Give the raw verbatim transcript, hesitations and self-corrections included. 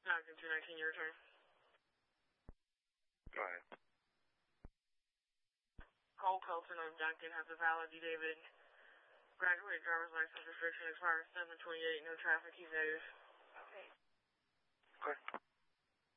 Falcon two nineteen, your return. Go ahead. Cole Colton of Duncan has a valid David. Graduated driver's license restriction expires seven twenty-eight. No traffic. He's native. Okay.